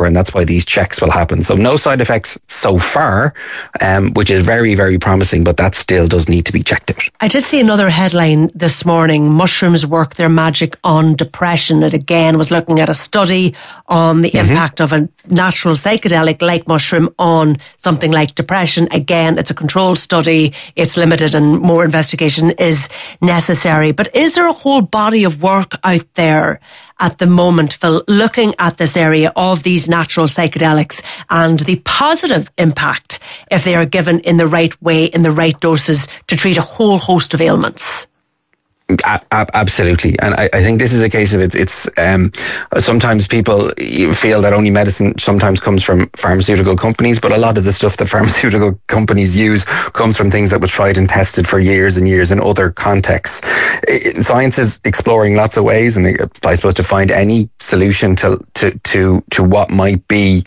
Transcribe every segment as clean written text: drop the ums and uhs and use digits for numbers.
and that's why these checks will happen. So no side effects so far, which is very, very promising, but that still does need to be checked out. I did see another headline this morning. Mushrooms work their magic on depression. It again was looking at a study on the impact of a natural psychedelic like mushroom on something like depression. Again, it's a controlled study. It's limited and more investigation is necessary. But is there a whole body of work out there at the moment, Phil, looking at this area of these natural psychedelics and the positive impact if they are given in the right way, in the right doses to treat a whole host of ailments? Absolutely, and I think this is a case of it's sometimes people feel that only medicine sometimes comes from pharmaceutical companies, but a lot of the stuff that pharmaceutical companies use comes from things that was tried and tested for years and years in other contexts. Science is exploring lots of ways, and I suppose to find any solution to what might be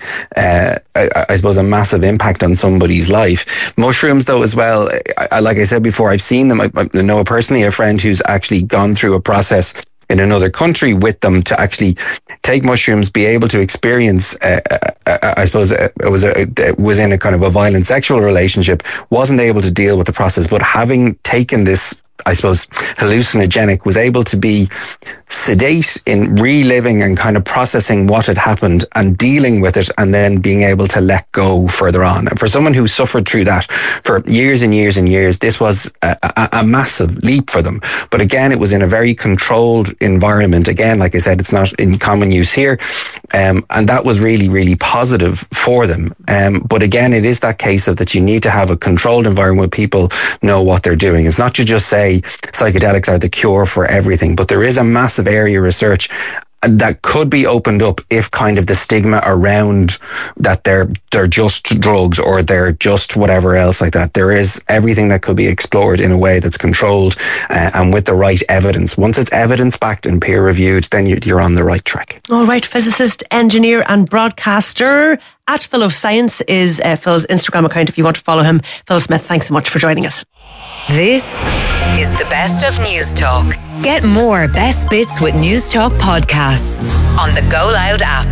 I suppose a massive impact on somebody's life. Mushrooms, though, as well, like I said before, I've seen them. I know personally a friend who's actually gone through a process in another country with them to actually take mushrooms, be able to experience, I suppose it was in a kind of a violent sexual relationship, wasn't able to deal with the process, but having taken this, I suppose, hallucinogenic, was able to be sedate in reliving and kind of processing what had happened and dealing with it, and then being able to let go further on. And for someone who suffered through that for years and years and years, this was a massive leap for them. But again, it was in a very controlled environment. Again, like I said, it's not in common use here. And that was really, really positive for them. But again, it is that case of that you need to have a controlled environment where people know what they're doing. It's not to just say psychedelics are the cure for everything, but there is a massive area of research that could be opened up if kind of the stigma around that they're just drugs or they're just whatever else like that. There is everything that could be explored in a way that's controlled and with the right evidence. Once it's evidence-backed and peer-reviewed, then you're on the right track. All right, physicist, engineer and broadcaster at Phil of Science is Phil's Instagram account if you want to follow him. Phil Smith, thanks so much for joining us. This is the Best of News Talk. Get more Best Bits with News Talk podcasts on the Go Loud app.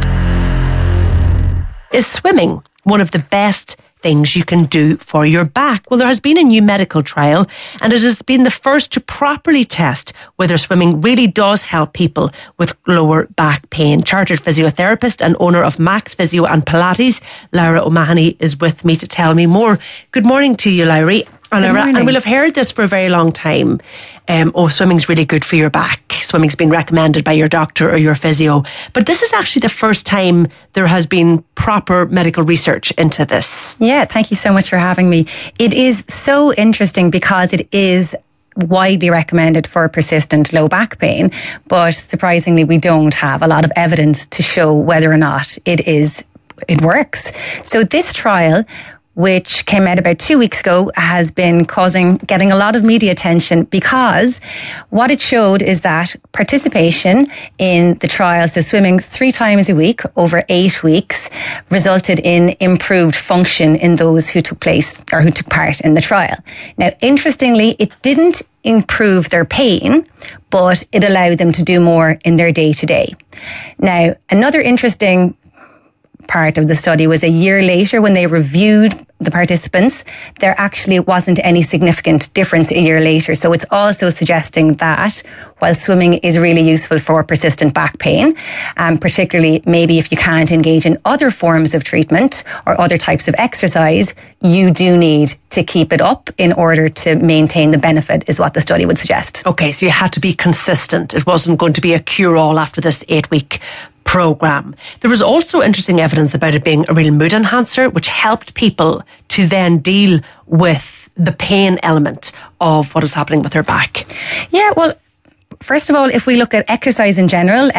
Is swimming one of the best things you can do for your back? Well, there has been a new medical trial, and it has been the first to properly test whether swimming really does help people with lower back pain. Chartered physiotherapist and owner of Max Physio and Pilates, Laura O'Mahony, is with me to tell me more. Good morning to you, Laura. And we'll have heard this for a very long time. Swimming's really good for your back. Swimming's been recommended by your doctor or your physio. But this is actually the first time there has been proper medical research into this. Yeah, thank you so much for having me. It is so interesting because it is widely recommended for persistent low back pain, but surprisingly we don't have a lot of evidence to show whether or not it works. So this trial, which came out about 2 weeks ago, has been getting a lot of media attention because what it showed is that participation in the trial, so swimming 3 times a week over 8 weeks, resulted in improved function in those who took part in the trial. Now, interestingly, it didn't improve their pain, but it allowed them to do more in their day-to-day. Now, another interesting part of the study was a year later when they reviewed the participants, there actually wasn't any significant difference a year later. So it's also suggesting that while swimming is really useful for persistent back pain, particularly maybe if you can't engage in other forms of treatment or other types of exercise, you do need to keep it up in order to maintain the benefit, is what the study would suggest. Okay, so you had to be consistent. It wasn't going to be a cure-all after this 8-week program. There was also interesting evidence about it being a real mood enhancer, which helped people to then deal with the pain element of what is happening with their back. Yeah, well, first of all, if we look at exercise in general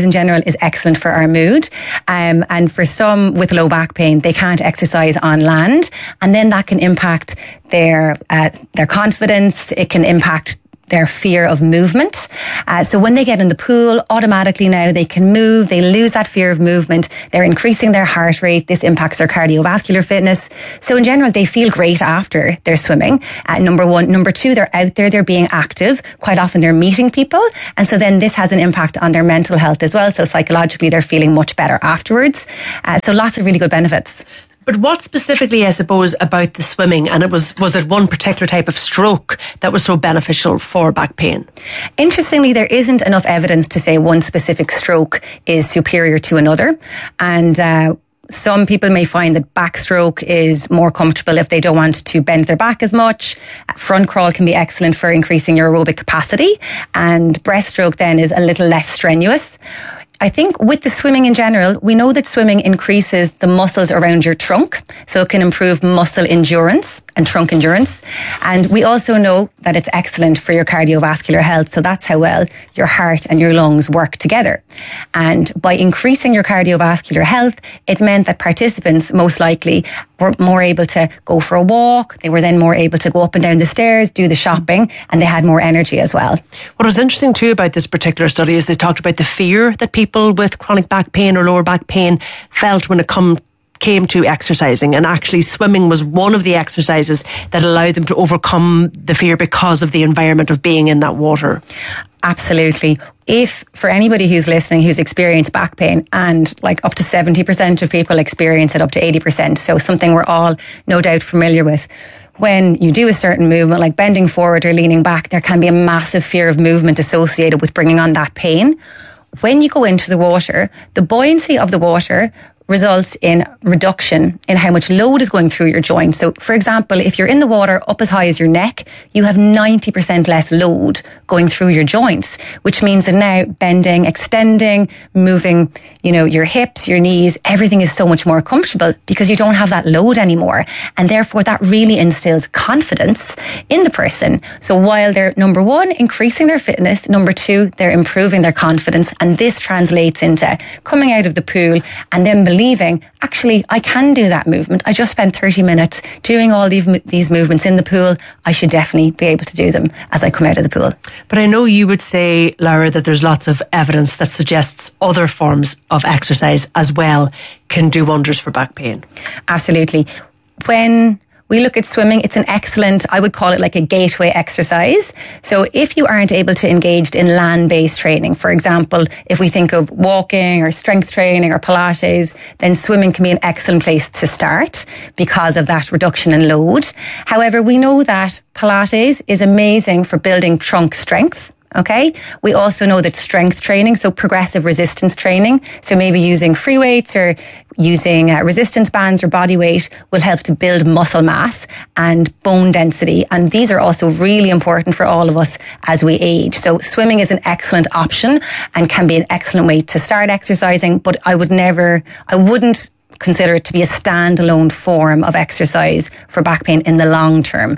is excellent for our mood. And for some with low back pain, they can't exercise on land. And then that can impact their confidence. It can impact their fear of movement. So when they get in the pool, automatically now they can move, they lose that fear of movement, they're increasing their heart rate, this impacts their cardiovascular fitness. So in general, they feel great after they're swimming. Number one. Number two, they're out there, they're being active. Quite often they're meeting people. And so then this has an impact on their mental health as well. So psychologically, they're feeling much better afterwards. So lots of really good benefits. But what specifically, I suppose, about the swimming, and was it one particular type of stroke that was so beneficial for back pain? Interestingly, there isn't enough evidence to say one specific stroke is superior to another. And some people may find that backstroke is more comfortable if they don't want to bend their back as much. Front crawl can be excellent for increasing your aerobic capacity. And breaststroke then is a little less strenuous. I think with the swimming in general, we know that swimming increases the muscles around your trunk, so it can improve muscle endurance and trunk endurance. And we also know that it's excellent for your cardiovascular health, so that's how well your heart and your lungs work together. And by increasing your cardiovascular health, it meant that participants most likely were more able to go for a walk, they were then more able to go up and down the stairs, do the shopping, and they had more energy as well. What was interesting too about this particular study is they talked about the fear that people with chronic back pain or lower back pain felt when it came to exercising, and actually swimming was one of the exercises that allowed them to overcome the fear because of the environment of being in that water. Absolutely. If for anybody who's listening who's experienced back pain, and like up to 70% of people experience it, up to 80%, so something we're all no doubt familiar with. When you do a certain movement like bending forward or leaning back, there can be a massive fear of movement associated with bringing on that pain. When you go into the water, the buoyancy of the water results in reduction in how much load is going through your joint. So, for example, if you're in the water up as high as your neck, you have 90% less load going through your joints, which means that now bending, extending, moving, your hips, your knees, everything is so much more comfortable because you don't have that load anymore. And therefore, that really instills confidence in the person. So while they're, number one, increasing their fitness, number two, they're improving their confidence. And this translates into coming out of the pool and then believing, actually, I can do that movement. I just spent 30 minutes doing all these movements in the pool. I should definitely be able to do them as I come out of the pool. But I know you would say, Laura, that there's lots of evidence that suggests other forms of exercise as well can do wonders for back pain. Absolutely. When we look at swimming, it's an excellent, I would call it like a gateway exercise. So if you aren't able to engage in land-based training, for example, if we think of walking or strength training or Pilates, then swimming can be an excellent place to start because of that reduction in load. However, we know that Pilates is amazing for building trunk strength. Okay. We also know that strength training, so progressive resistance training, so maybe using free weights or using resistance bands or body weight will help to build muscle mass and bone density. And these are also really important for all of us as we age. So swimming is an excellent option and can be an excellent way to start exercising, but I wouldn't consider it to be a standalone form of exercise for back pain in the long term.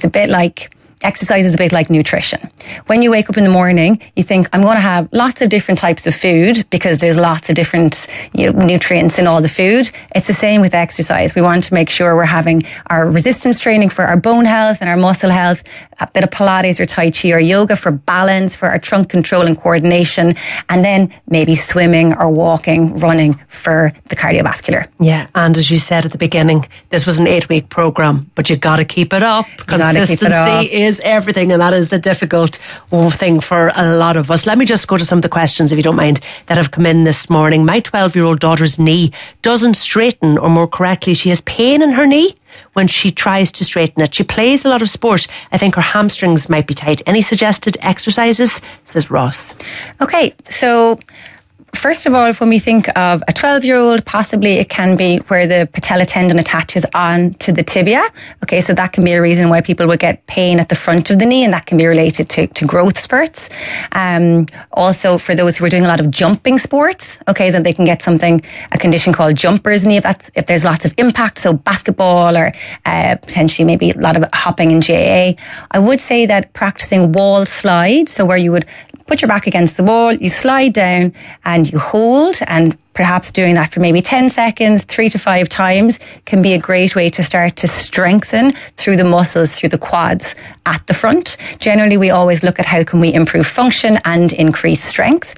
Exercise is a bit like nutrition. When you wake up in the morning, you think, I'm going to have lots of different types of food because there's lots of different nutrients in all the food. It's the same with exercise. We want to make sure we're having our resistance training for our bone health and our muscle health, a bit of Pilates or Tai Chi or yoga for balance, for our trunk control and coordination, and then maybe swimming or walking, running for the cardiovascular. Yeah, and as you said at the beginning, this was an 8-week program, but you got to keep it up. Consistency is everything, and that is the difficult thing for a lot of us. Let me just go to some of the questions, if you don't mind, that have come in this morning. My 12-year-old daughter's knee doesn't straighten, or more correctly, she has pain in her knee when she tries to straighten it. She plays a lot of sport. I think her hamstrings might be tight. Any suggested exercises? Says Ross. Okay, so first of all, when we think of a 12-year-old, possibly it can be where the patella tendon attaches on to the tibia. Okay, so that can be a reason why people would get pain at the front of the knee, and that can be related to growth spurts. Also, for those who are doing a lot of jumping sports, okay, then they can get a condition called jumper's knee if there's lots of impact, so basketball or potentially maybe a lot of hopping in GAA. I would say that practicing wall slides, so where you would put your back against the wall, you slide down and you hold and perhaps doing that for maybe 10 seconds, 3 to 5 times can be a great way to start to strengthen through the muscles, through the quads at the front. Generally, we always look at how can we improve function and increase strength.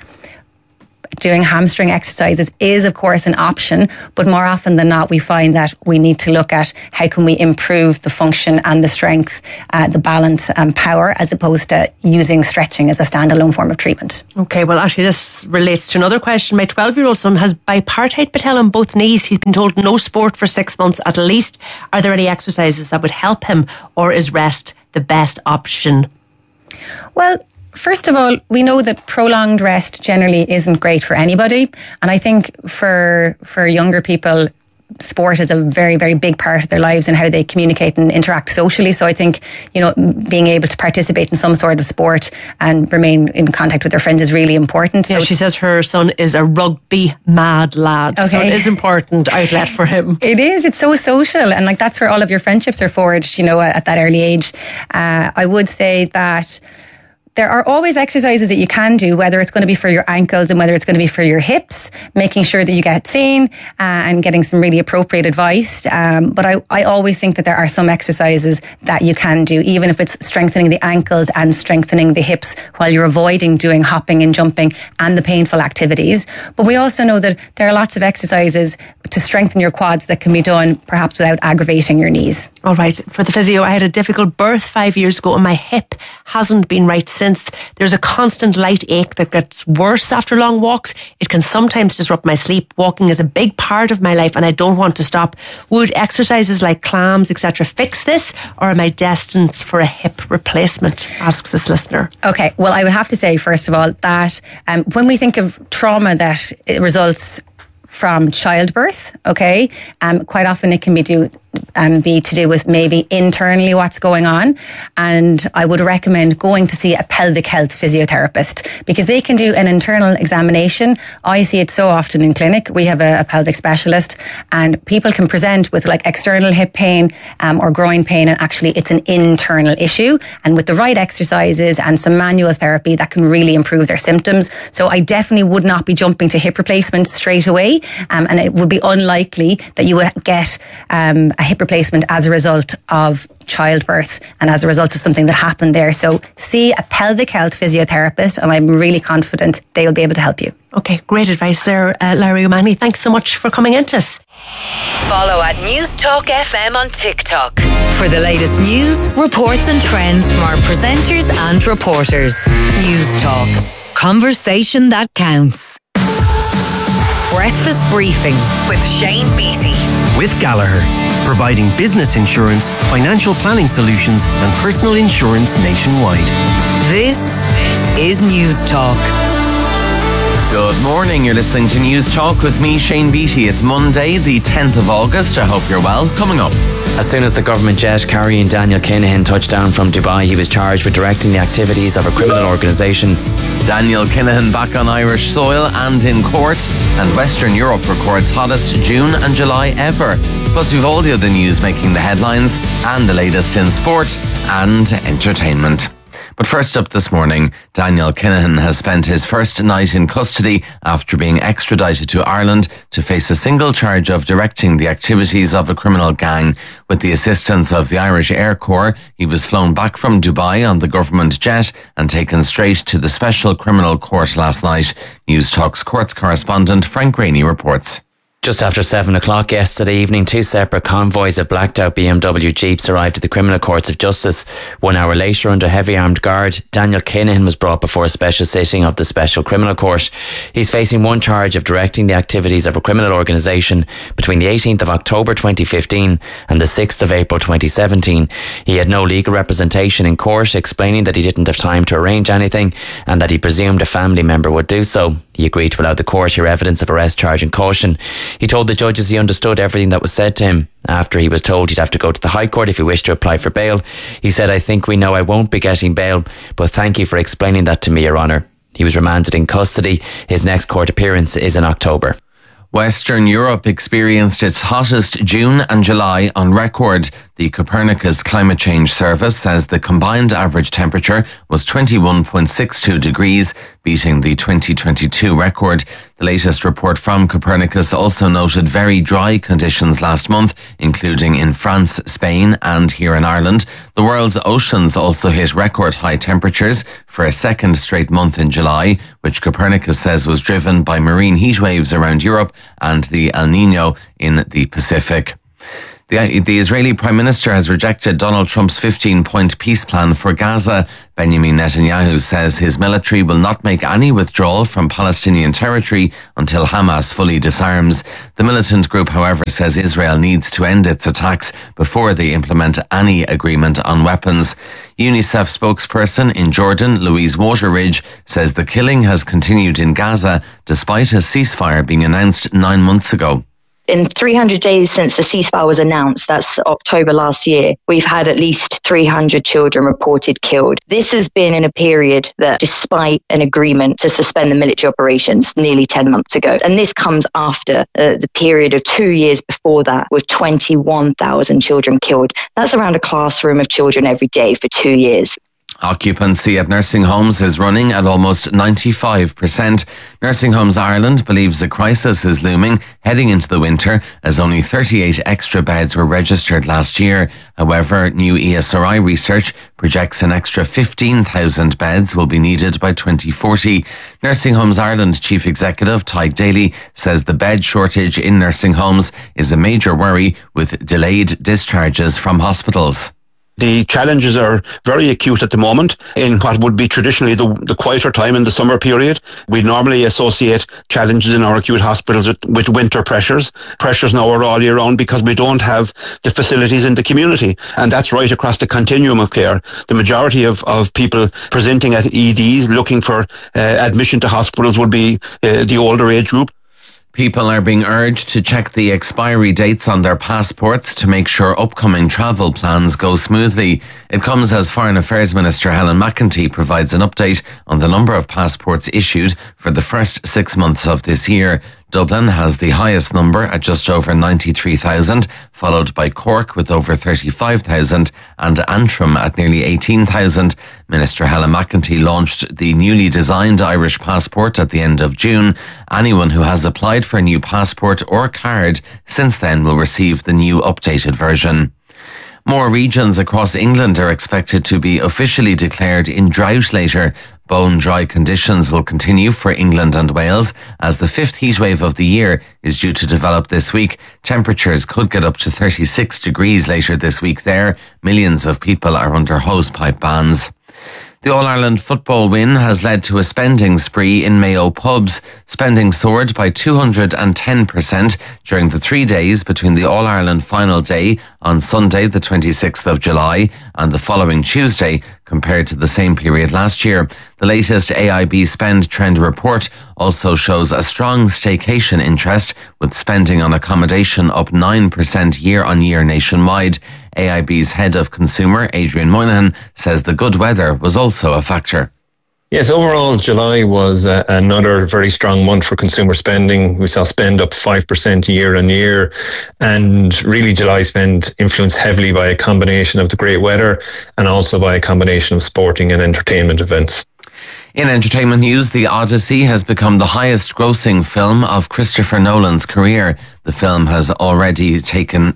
Doing hamstring exercises is, of course, an option, but more often than not, we find that we need to look at how can we improve the function and the strength, the balance and power, as opposed to using stretching as a standalone form of treatment. Okay, well, actually, this relates to another question. My 12-year-old son has bipartite patella on both knees. He's been told no sport for 6 months at least. Are there any exercises that would help him, or is rest the best option? Well, first of all, we know that prolonged rest generally isn't great for anybody. And I think for younger people, sport is a very, very big part of their lives and how they communicate and interact socially. So I think, being able to participate in some sort of sport and remain in contact with their friends is really important. Yeah, so she says her son is a rugby mad lad. Okay. So it is important outlet for him. It is. It's so social. And that's where all of your friendships are forged, at that early age. I would say that there are always exercises that you can do, whether it's going to be for your ankles and whether it's going to be for your hips, making sure that you get seen and getting some really appropriate advice. But I always think that there are some exercises that you can do, even if it's strengthening the ankles and strengthening the hips while you're avoiding doing hopping and jumping and the painful activities. But we also know that there are lots of exercises to strengthen your quads that can be done perhaps without aggravating your knees. All right. For the physio, I had a difficult birth 5 years ago and my hip hasn't been right since. There's a constant light ache that gets worse after long walks. It can sometimes disrupt my sleep. Walking is a big part of my life and I don't want to stop. Would exercises like clams, etc. fix this, or am I destined for a hip replacement? Asks this listener. Okay, well, I would have to say, first of all, that when we think of trauma that results from childbirth, okay, quite often it can be to do with maybe internally what's going on, and I would recommend going to see a pelvic health physiotherapist because they can do an internal examination. I see it so often in clinic. We have a pelvic specialist and people can present with external hip pain or groin pain, and actually it's an internal issue, and with the right exercises and some manual therapy that can really improve their symptoms. So I definitely would not be jumping to hip replacement straight away, and it would be unlikely that you would get a hip replacement as a result of childbirth and as a result of something that happened there. So see a pelvic health physiotherapist and I'm really confident they'll be able to help you. Okay, great advice there, Larry O'Mahony. Thanks so much for coming into us. Follow at News Talk FM on TikTok for the latest news, reports and trends from our presenters and reporters. News Talk. Conversation that counts. Breakfast Briefing with Shane Beattie. With Gallagher, providing business insurance, financial planning solutions and personal insurance nationwide. This is News Talk. Good morning, you're listening to News Talk with me, Shane Beattie. It's Monday, the 10th of August. I hope you're well. Coming up. As soon as the government jet carrying Daniel Kinahan touched down from Dubai, he was charged with directing the activities of a criminal organisation. Daniel Kinahan back on Irish soil and in court, and Western Europe records hottest June and July ever. Plus we've all the other news making the headlines and the latest in sport and entertainment. But first up this morning, Daniel Kinahan has spent his first night in custody after being extradited to Ireland to face a single charge of directing the activities of a criminal gang. With the assistance of the Irish Air Corps, he was flown back from Dubai on the government jet and taken straight to the Special Criminal Court last night. News Talk's courts correspondent Frank Rainey reports. Just after 7 o'clock yesterday evening, 2 separate convoys of blacked out BMW Jeeps arrived at the Criminal Courts of Justice. 1 hour later, under heavy armed guard, Daniel Kinahan was brought before a special sitting of the Special Criminal Court. He's facing one charge of directing the activities of a criminal organisation between the 18th of October 2015 and the 6th of April 2017. He had no legal representation in court, explaining that he didn't have time to arrange anything and that he presumed a family member would do so. He agreed to allow the court hear evidence of arrest, charge and caution. He told the judges he understood everything that was said to him. After he was told he'd have to go to the High Court if he wished to apply for bail, he said, "I think we know I won't be getting bail, but thank you for explaining that to me, Your Honour." He was remanded in custody. His next court appearance is in October. Western Europe experienced its hottest June and July on record. The Copernicus Climate Change Service says the combined average temperature was 21.62 degrees, beating the 2022 record. The latest report from Copernicus also noted very dry conditions last month, including in France, Spain and here in Ireland. The world's oceans also hit record high temperatures for a second straight month in July, which Copernicus says was driven by marine heat waves around Europe and the El Niño in the Pacific. The Israeli Prime Minister has rejected Donald Trump's 15-point peace plan for Gaza. Benjamin Netanyahu says his military will not make any withdrawal from Palestinian territory until Hamas fully disarms. The militant group, however, says Israel needs to end its attacks before they implement any agreement on weapons. UNICEF spokesperson in Jordan, Louise Waterridge, says the killing has continued in Gaza despite a ceasefire being announced 9 months ago. In 300 days since the ceasefire was announced, that's October last year, we've had at least 300 children reported killed. This has been in a period that, despite an agreement to suspend the military operations nearly 10 months ago, and this comes after the period of 2 years before that with 21,000 children killed. That's around a classroom of children every day for 2 years. Occupancy at nursing homes is running at almost 95%. Nursing Homes Ireland believes a crisis is looming heading into the winter, as only 38 extra beds were registered last year. However, new ESRI research projects an extra 15,000 beds will be needed by 2040. Nursing Homes Ireland Chief Executive Tadhg Daly says the bed shortage in nursing homes is a major worry, with delayed discharges from hospitals. The challenges are very acute at the moment in what would be traditionally the quieter time in the summer period. We normally associate challenges in our acute hospitals with winter pressures. Pressures now are all year round because we don't have the facilities in the community. And that's right across the continuum of care. The majority of people presenting at EDs looking for admission to hospitals would be the older age group. People are being urged to check the expiry dates on their passports to make sure upcoming travel plans go smoothly. It comes as Foreign Affairs Minister Helen McEntee provides an update on the number of passports issued for the first 6 months of this year. Dublin has the highest number at just over 93,000, followed by Cork with over 35,000 and Antrim at nearly 18,000. Minister Helen McEntee launched the newly designed Irish passport at the end of June. Anyone who has applied for a new passport or card since then will receive the new updated version. More regions across England are expected to be officially declared in drought later. Bone dry conditions will continue for England and Wales as the fifth heatwave of the year is due to develop this week. Temperatures could get up to 36 degrees later this week there. Millions of people are under hosepipe bans. The All-Ireland football win has led to a spending spree in Mayo pubs. Spending soared by 210% during the 3 days between the All-Ireland final day on Sunday, the 26th of July, and the following Tuesday, compared to the same period last year. The latest AIB Spend Trend report also shows a strong staycation interest, with spending on accommodation up 9% year-on-year nationwide. AIB's head of consumer, Adrian Moynihan, says the good weather was also a factor. Yes, overall, July was another very strong month for consumer spending. We saw spend up 5% year on year. And really, July spend influenced heavily by a combination of the great weather and also by a combination of sporting and entertainment events. In entertainment news, The Odyssey has become the highest grossing film of Christopher Nolan's career. The film has already taken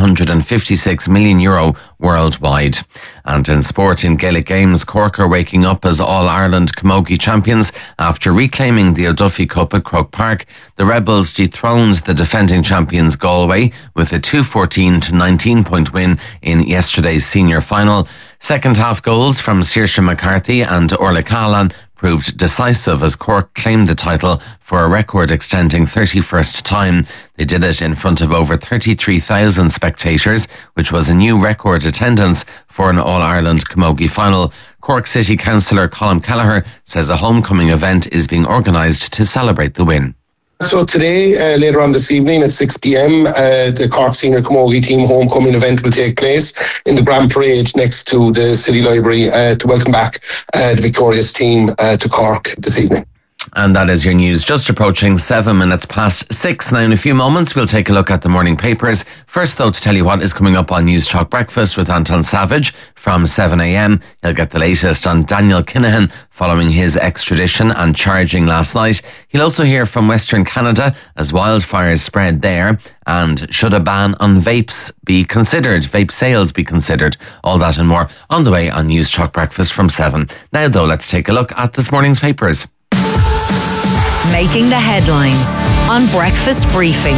€956 million worldwide. And in sport, in Gaelic games, Cork are waking up as All-Ireland Camogie champions after reclaiming the O'Duffy Cup at Croke Park. The Rebels dethroned the defending champions Galway with a 214 to 19 point win in yesterday's senior final. Second half goals from Saoirse McCarthy and Orla Callan proved decisive as Cork claimed the title for a record-extending 31st time. They did it in front of over 33,000 spectators, which was a new record attendance for an All-Ireland Camogie final. Cork City Councillor Colm Kelleher says a homecoming event is being organised to celebrate the win. So today, later on this evening at 6 p.m, the Cork Senior Camogie Team homecoming event will take place in the Grand Parade next to the City Library to welcome back the victorious team to Cork this evening. And that is your news, just approaching 7 minutes past 6. Now, in a few moments, we'll take a look at the morning papers. First, though, to tell you what is coming up on News Talk Breakfast with Anton Savage from 7 a.m. He'll get the latest on Daniel Kinahan following his extradition and charging last night. He'll also hear from Western Canada as wildfires spread there. And should a ban on vapes be considered? Vape sales be considered? All that and more on the way on News Talk Breakfast from 7. Now, though, let's take a look at this morning's papers. Making the headlines on Breakfast Briefing.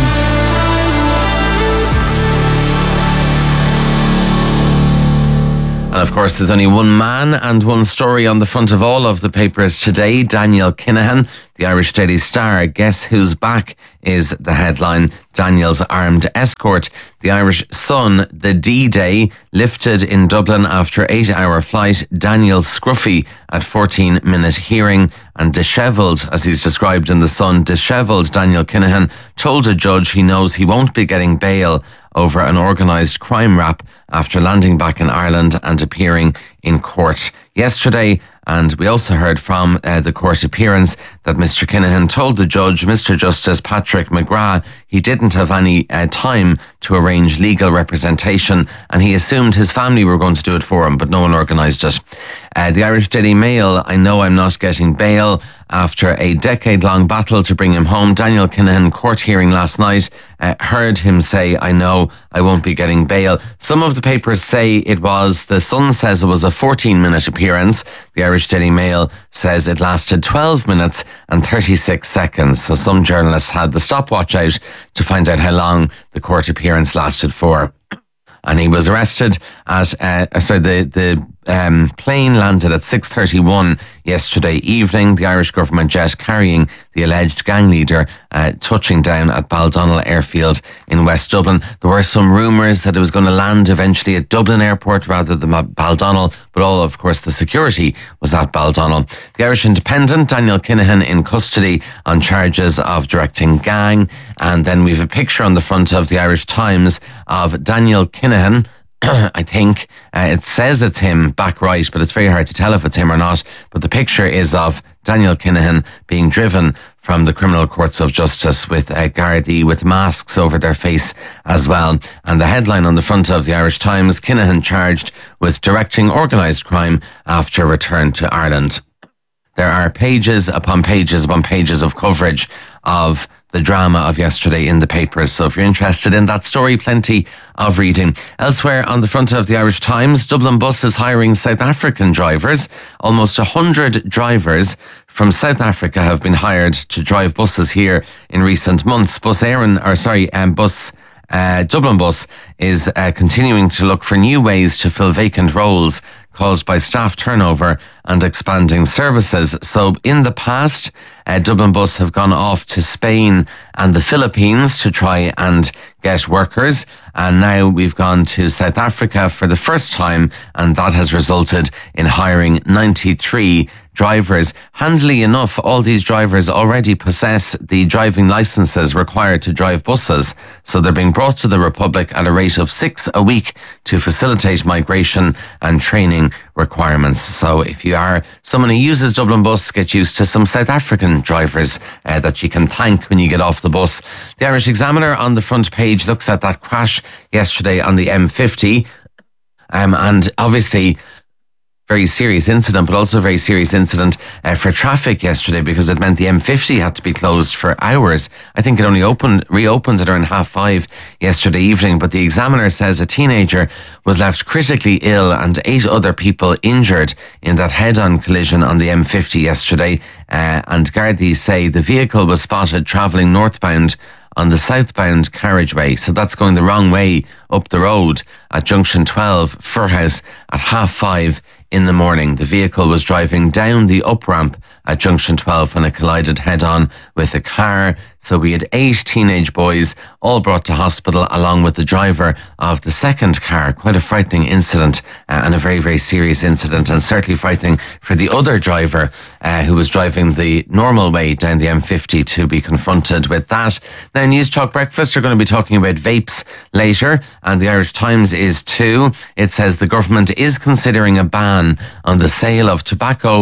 And of course, there's only one man and one story on the front of all of the papers today. Daniel Kinahan, the Irish Daily Star. Guess who's back is the headline. Daniel's armed escort. The Irish Sun, the D-Day, lifted in Dublin after 8-hour flight. Daniel Scruffy at 14-minute hearing. And dishevelled, as he's described in the Sun, dishevelled Daniel Kinahan told a judge he knows he won't be getting bail over an organised crime rap after landing back in Ireland and appearing in court yesterday. And we also heard from the court appearance that Mr. Kinahan told the judge, Mr. Justice Patrick McGrath, he didn't have any time to arrange legal representation, and he assumed his family were going to do it for him, but no one organised it. The Irish Daily Mail, I know I'm not getting bail. After a decade-long battle to bring him home, Daniel Kinahan court hearing last night heard him say, I know I won't be getting bail. Some of the papers say it was, the Sun says it was a 14-minute appearance. The Irish Daily Mail says it lasted 12 minutes and 36 seconds. So some journalists had the stopwatch out to find out how long the court appearance lasted for. And he was arrested at, the plane landed at 6:31 yesterday evening. The Irish government jet carrying the alleged gang leader touching down at Baldonnel Airfield in West Dublin. There were some rumours that it was going to land eventually at Dublin Airport rather than Baldonnel, but all, of course, the security was at Baldonnel. The Irish Independent, Daniel Kinahan in custody on charges of directing gang. And then we've a picture on the front of the Irish Times of Daniel Kinahan. I think it says it's him back right, but it's very hard to tell if it's him or not. But the picture is of Daniel Kinahan being driven from the criminal courts of justice with Gardaí with masks over their face as well. And the headline on the front of the Irish Times, Kinahan charged with directing organised crime after return to Ireland. There are pages upon pages upon pages of coverage of the drama of yesterday in the papers. So if you're interested in that story, plenty of reading. Elsewhere on the front of the Irish Times, Dublin Bus is hiring South African drivers. Almost 100 drivers from South Africa have been hired to drive buses here in recent months. Dublin Bus is continuing to look for new ways to fill vacant roles caused by staff turnover and expanding services. So in the past, Dublin Bus have gone off to Spain and the Philippines to try and get workers. And now we've gone to South Africa for the first time, and that has resulted in hiring 93 drivers. Handily enough, all these drivers already possess the driving licenses required to drive buses. So they're being brought to the Republic at a rate of 6 a week to facilitate migration and training requirements. So if you are someone who uses Dublin Bus, get used to some South African drivers that you can thank when you get off the bus. The Irish Examiner on the front page looks at that crash yesterday on the M50. And obviously, very serious incident, but also a very serious incident for traffic yesterday, because it meant the M50 had to be closed for hours. I think it only reopened at around 5:30 yesterday evening. But the Examiner says a teenager was left critically ill and 8 other people injured in that head-on collision on the M50 yesterday. And Gardaí say the vehicle was spotted travelling northbound on the southbound carriageway. So that's going the wrong way up the road at junction 12, Furhouse, at 5:30 in the morning. The vehicle was driving down the up-ramp at junction 12 when it collided head-on with a car. So we had 8 teenage boys all brought to hospital along with the driver of the second car. Quite a frightening incident and a very, very serious incident, and certainly frightening for the other driver who was driving the normal way down the M50 to be confronted with that. Now, News Talk Breakfast are going to be talking about vapes later, and the Irish Times is too. It says the government is considering a ban on the sale of tobacco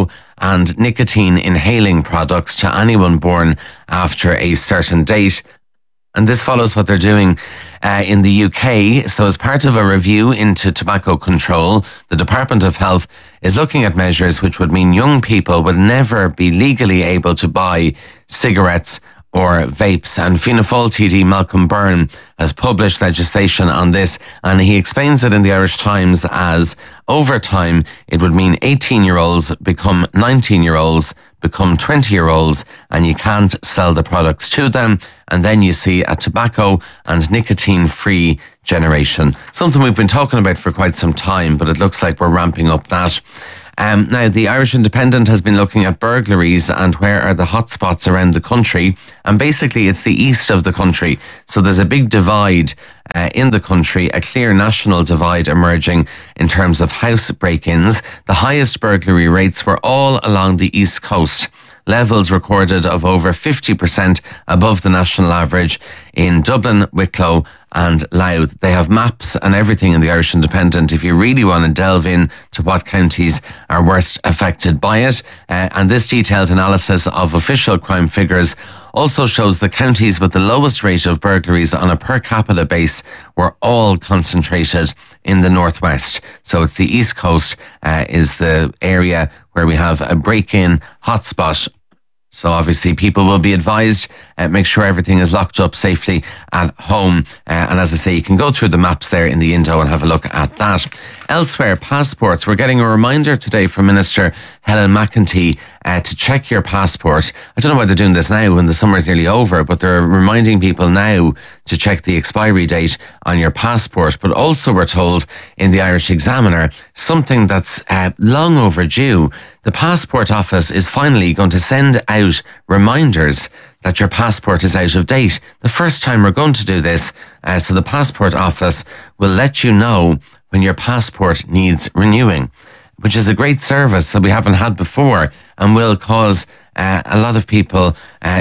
and nicotine inhaling products to anyone born after a certain date. And this follows what they're doing in the UK. So as part of a review into tobacco control, the Department of Health is looking at measures which would mean young people would never be legally able to buy cigarettes or vapes. And Fianna Fáil TD Malcolm Byrne has published legislation on this, and he explains it in the Irish Times as, over time, it would mean 18-year-olds become 19-year-olds, become 20-year-olds, and you can't sell the products to them. And then you see a tobacco and nicotine-free generation. Something we've been talking about for quite some time, but it looks like we're ramping up that. Now, the Irish Independent has been looking at burglaries and where are the hotspots around the country. And basically, it's the east of the country. So there's a big divide in the country, a clear national divide emerging in terms of house break-ins. The highest burglary rates were all along the east coast. Levels recorded of over 50% above the national average in Dublin, Wicklow and Louth. They have maps and everything in the Irish Independent if you really want to delve in to what counties are worst affected by it. And this detailed analysis of official crime figures also shows the counties with the lowest rate of burglaries on a per capita base were all concentrated in the northwest. So it's the east coast is the area where we have a break-in hotspot. So obviously people will be advised, make sure everything is locked up safely at home. And as I say, you can go through the maps there in the Indo and have a look at that. Elsewhere, passports. We're getting a reminder today from Minister Helen McEntee to check your passport. I don't know why they're doing this now when the summer's nearly over, but they're reminding people now to check the expiry date on your passport. But also we're told in the Irish Examiner, something that's long overdue. The Passport Office is finally going to send out reminders that your passport is out of date. The first time we're going to do this, so the Passport Office will let you know when your passport needs renewing, which is a great service that we haven't had before and will cause a lot of people,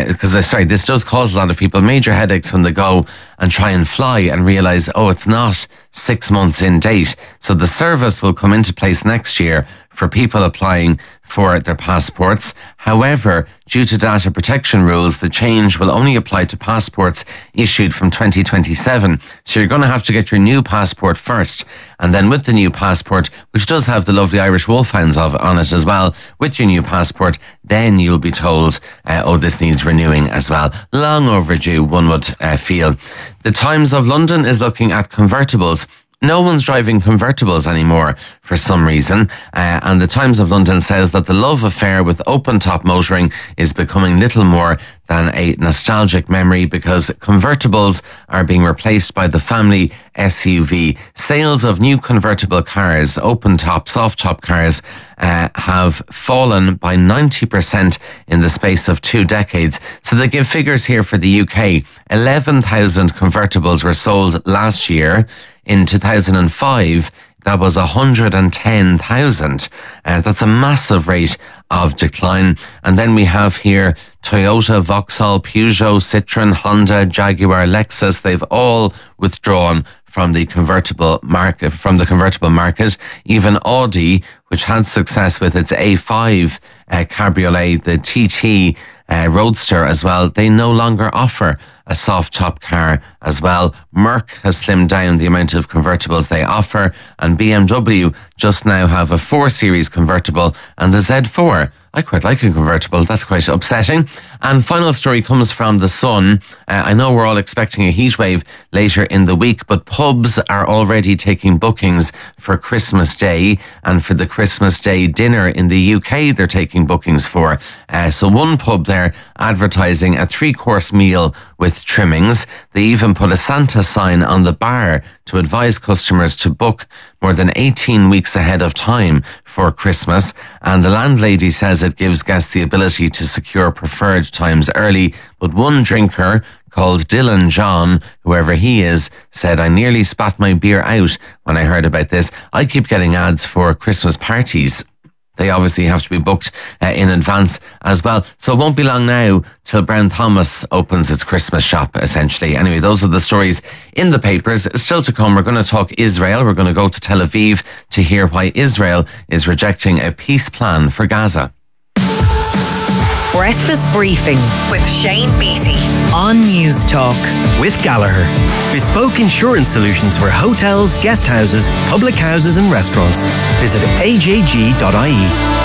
this does cause a lot of people major headaches when they go and try and fly and realise, it's not 6 months in date. So the service will come into place next year for people applying for their passports. However, due to data protection rules, the change will only apply to passports issued from 2027. So you're going to have to get your new passport first. And then with the new passport, which does have the lovely Irish wolfhounds on it as well, with your new passport, then you'll be told, this needs renewing as well. Long overdue, one would feel. The Times of London is looking at convertibles. No one's driving convertibles anymore for some reason. And the Times of London says that the love affair with open-top motoring is becoming little more than a nostalgic memory because convertibles are being replaced by the family SUV. Sales of new convertible cars, open-top, soft-top cars, have fallen by 90% in the space of 2 decades. So they give figures here for the UK. 11,000 convertibles were sold last year. In 2005, that was 110,000. That's a massive rate of decline. And then we have here Toyota, Vauxhall, Peugeot, Citroën, Honda, Jaguar, Lexus. They've all withdrawn from the convertible market. Even Audi, which had success with its A5 cabriolet, the TT Roadster as well, they no longer offer a soft top car as well. Merck has slimmed down the amount of convertibles they offer, and BMW just now have a 4 Series convertible and the Z4. I quite like a convertible. That's quite upsetting. And final story comes from The Sun. I know we're all expecting a heat wave later in the week, but pubs are already taking bookings for Christmas Day, and for the Christmas Day dinner in the UK they're taking bookings for. So one pub there advertising a 3-course meal with trimmings. They even put a Santa sign on the bar to advise customers to book more than 18 weeks ahead of time for Christmas. And the landlady says it gives guests the ability to secure preferred times early. But one drinker called Dylan John, whoever he is, said, "I nearly spat my beer out when I heard about this. I keep getting ads for Christmas parties." They obviously have to be booked in advance as well. So it won't be long now till Brown Thomas opens its Christmas shop, essentially. Anyway, those are the stories in the papers. Still to come, we're going to talk Israel. We're going to go to Tel Aviv to hear why Israel is rejecting a peace plan for Gaza. Breakfast Briefing with Shane Beattie on News Talk. With Gallagher. Bespoke insurance solutions for hotels, guest houses, public houses and restaurants. Visit ajg.ie.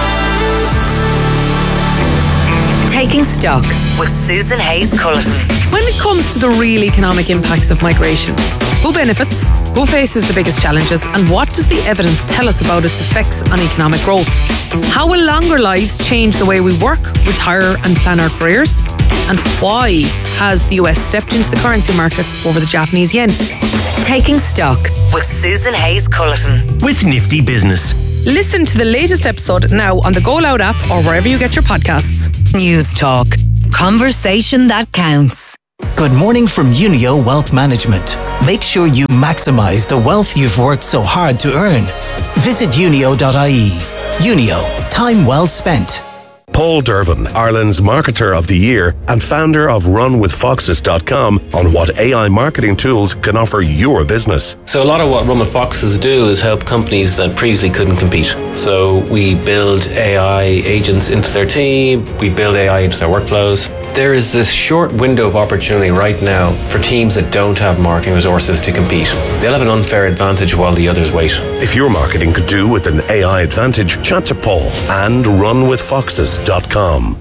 Taking Stock with Susan Hayes-Culleton. When it comes to the real economic impacts of migration, who benefits, who faces the biggest challenges, and what does the evidence tell us about its effects on economic growth? How will longer lives change the way we work, retire and plan our careers? And why has the US stepped into the currency markets over the Japanese yen? Taking Stock with Susan Hayes-Culleton. With Nifty Business. Listen to the latest episode now on the Go Loud app or wherever you get your podcasts. News Talk. Conversation that counts. Good morning from Unio Wealth Management. Make sure you maximise the wealth you've worked so hard to earn. Visit unio.ie. Unio, time well spent. Paul Dervin, Ireland's Marketer of the Year and founder of RunWithFoxes.com on what AI marketing tools can offer your business. So a lot of what Run With Foxes do is help companies that previously couldn't compete. So we build AI agents into their team, we build AI into their workflows. There is this short window of opportunity right now for teams that don't have marketing resources to compete. They'll have an unfair advantage while the others wait. If your marketing could do with an AI advantage, chat to Paul and RunWithFoxes.com.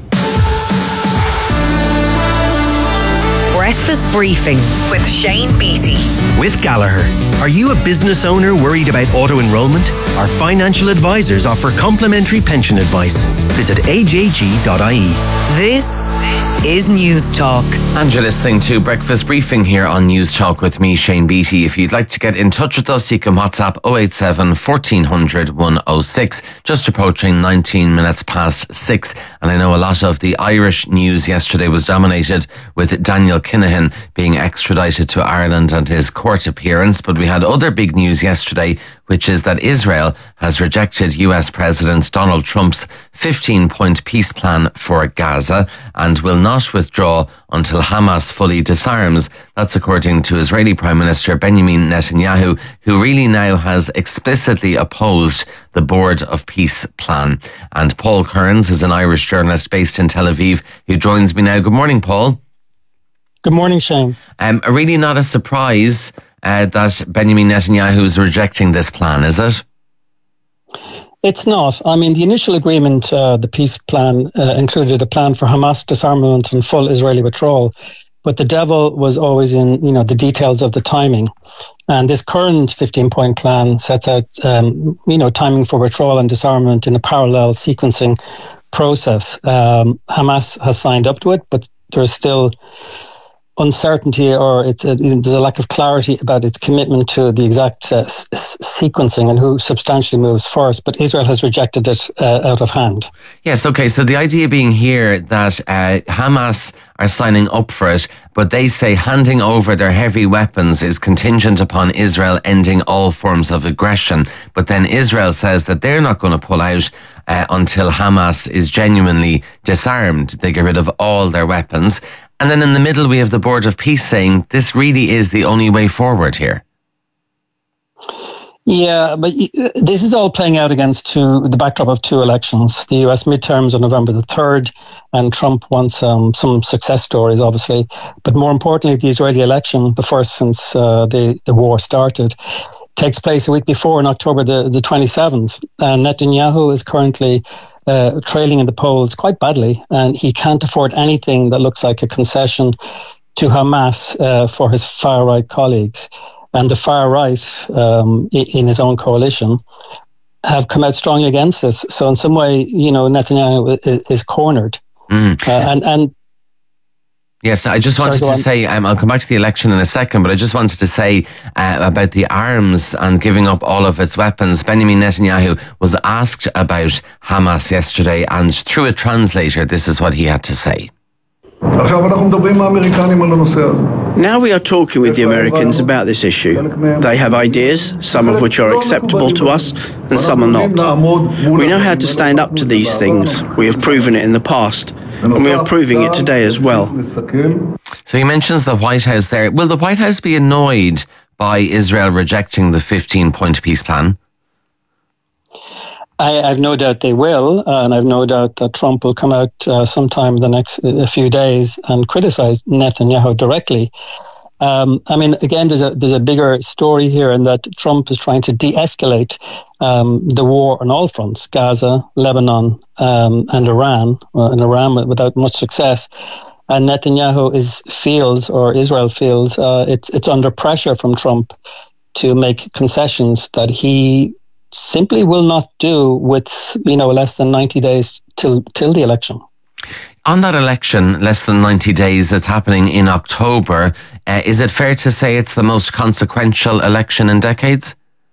Breakfast Briefing with Shane Beattie. With Gallagher. Are you a business owner worried about auto-enrollment? Our financial advisors offer complimentary pension advice. Visit ajg.ie. This is News Talk. And you're listening to Breakfast Briefing here on News Talk with me, Shane Beattie. If you'd like to get in touch with us, you can WhatsApp 087 1400 106. Just approaching 19 minutes past 6. And I know a lot of the Irish news yesterday was dominated with Daniel Kinahan being extradited to Ireland and his court appearance. But we had other big news yesterday, which is that Israel has rejected US President Donald Trump's 15-point peace plan for Gaza and will not withdraw until Hamas fully disarms. That's according to Israeli Prime Minister Benjamin Netanyahu, who really now has explicitly opposed the Board of Peace plan. And Paul Kearns is an Irish journalist based in Tel Aviv who joins me now. Good morning, Paul. Good morning, Shane. Really not a surprise that Benjamin Netanyahu is rejecting this plan, is it? It's not. I mean, the initial agreement, the peace plan, included a plan for Hamas disarmament and full Israeli withdrawal. But the devil was always in, the details of the timing. And this current 15-point plan sets out, timing for withdrawal and disarmament in a parallel sequencing process. Hamas has signed up to it, but there's still uncertainty, or there's a lack of clarity about its commitment to the exact sequencing and who substantially moves first. But Israel has rejected it out of hand. Yes, okay. So the idea being here that Hamas are signing up for it, but they say handing over their heavy weapons is contingent upon Israel ending all forms of aggression. But then Israel says that they're not going to pull out until Hamas is genuinely disarmed. They get rid of all their weapons. And then in the middle, we have the Board of Peace saying this really is the only way forward here. Yeah, but this is all playing out against the backdrop of two elections. The US midterms on November the 3rd, and Trump wants some success stories, obviously. But more importantly, the Israeli election, the first since the war started, takes place a week before on October the 27th. And Netanyahu is currently trailing in the polls quite badly, and he can't afford anything that looks like a concession to Hamas for his far-right colleagues. And the far-right in his own coalition have come out strongly against this. So in some way, Netanyahu is cornered. And yes, I just wanted to say, I'll come back to the election in a second, but I just wanted to say about the arms and giving up all of its weapons. Benjamin Netanyahu was asked about Hamas yesterday, and through a translator, this is what he had to say. Now we are talking with the Americans about this issue. They have ideas, some of which are acceptable to us and some are not. We know how to stand up to these things. We have proven it in the past, and we are proving it today as well. So he mentions the White House there. Will the White House be annoyed by Israel rejecting the 15-point peace plan? I've no doubt they will, and I've no doubt that Trump will come out sometime in the next few days and criticize Netanyahu directly. I mean, again, there's a bigger story here in that Trump is trying to de-escalate the war on all fronts: Gaza, Lebanon, and Iran. And Iran without much success. And Netanyahu Israel feels it's under pressure from Trump to make concessions that he simply will not do with less than 90 days till the election. On that election, less than 90 days that's happening in October, is it fair to say it's the most consequential election in decades?